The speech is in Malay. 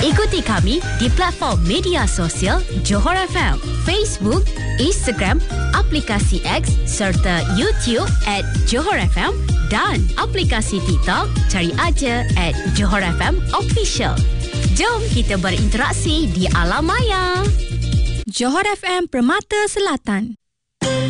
Ikuti kami di platform media sosial Johor FM, Facebook, Instagram, aplikasi X serta YouTube @Johor FM dan aplikasi TikTok, cari aja @Johor FM Official. Jom kita berinteraksi di alam maya. Johor FM Permata Selatan.